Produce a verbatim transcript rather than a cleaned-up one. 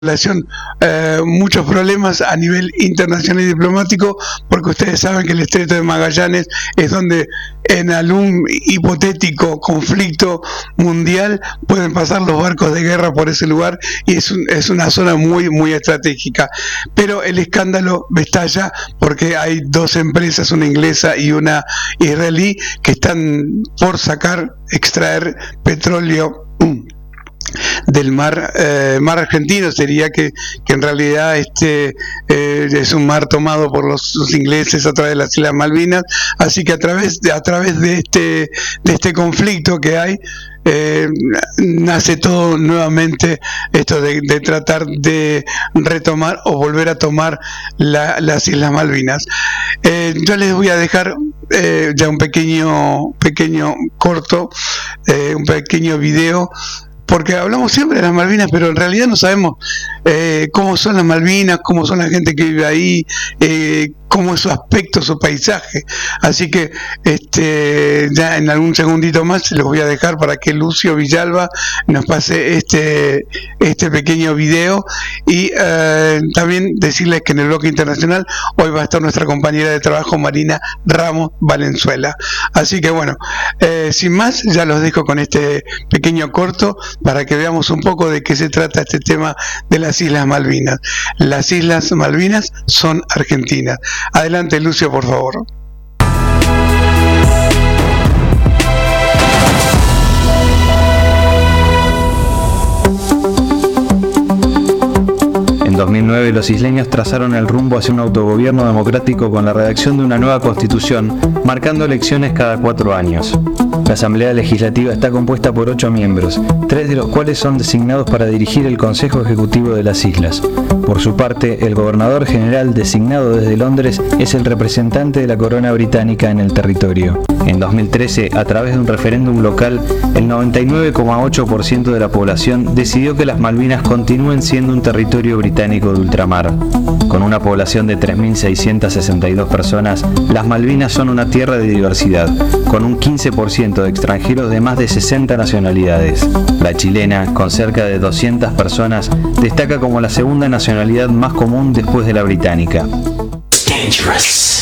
relación eh, muchos problemas a nivel internacional y diplomático, porque ustedes saben que el Estrecho de Magallanes es donde en algún hipotético conflicto mundial pueden pasar los barcos de guerra por ese lugar, y es, un, es una zona muy muy estratégica. Pero el escándalo estalla porque hay dos empresas, una inglesa y una israelí, que están por sacar, extraer petróleo del mar eh, mar argentino. Sería que, que en realidad este eh, es un mar tomado por los, los ingleses a través de las Islas Malvinas. Así que a través de, a través de este de este conflicto que hay, Eh, nace todo nuevamente esto de, de tratar de retomar o volver a tomar la, las Islas Malvinas. Eh, yo les voy a dejar eh, ya un pequeño pequeño corto, eh, un pequeño video, porque hablamos siempre de las Malvinas, pero en realidad no sabemos eh, cómo son las Malvinas, cómo son la gente que vive ahí, eh, cómo es su aspecto, su paisaje. Así que este, ya en algún segundito más se los voy a dejar para que Lucio Villalba nos pase este, este pequeño video, y eh, también decirles que en el bloque internacional hoy va a estar nuestra compañera de trabajo Marina Ramos Valenzuela. Así que bueno, eh, sin más, ya los dejo con este pequeño corto para que veamos un poco de qué se trata este tema de las Islas Malvinas. Las Islas Malvinas son argentinas. Adelante, Lucio, por favor. En dos mil nueve, los isleños trazaron el rumbo hacia un autogobierno democrático con la redacción de una nueva constitución, marcando elecciones cada cuatro años. La Asamblea Legislativa está compuesta por ocho miembros, tres de los cuales son designados para dirigir el Consejo Ejecutivo de las Islas. Por su parte, el gobernador general designado desde Londres es el representante de la corona británica en el territorio. En dos mil trece, a través de un referéndum local, el noventa y nueve coma ocho por ciento de la población decidió que las Malvinas continúen siendo un territorio británico de ultramar. Con una población de tres mil seiscientas sesenta y dos personas, las Malvinas son una tierra de diversidad, con un quince por ciento de extranjeros de más de sesenta nacionalidades. La chilena, con cerca de doscientas personas, destaca como la segunda nacionalidad más común después de la británica. Dangerous.